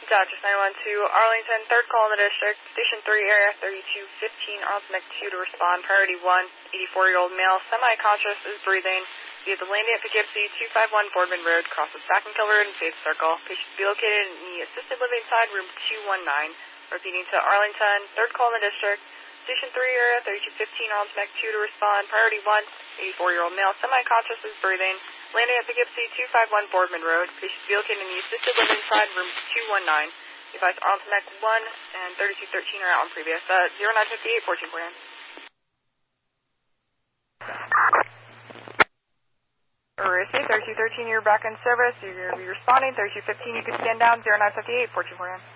Dodgers 912, Arlington, third call in the district, Station 3 area, 3215, Arlington Mech 2 to respond. Priority 1, 84-year-old male, semi-conscious, is breathing. Be at the landing at Poughkeepsie, 251 Boardman Road, crosses Backenkill Road and Faith Circle. Patient to be located in the assisted living side, room 219. Repeating to Arlington, third call in the district, Station 3 area, 3215, Arlington Mech 2 to respond. Priority 1, 84-year-old male, semi-conscious, is breathing. Landing at Poughkeepsie, 251 Boardman Road. Patient to be located in the assisted living side, room 219. Device Arlington Mech 1 and 3213 are out on previous. 0958, 14 for you. Receive 3213, you're back in service. You're going to be responding. 3215, you can stand down. 0958, 14 for you.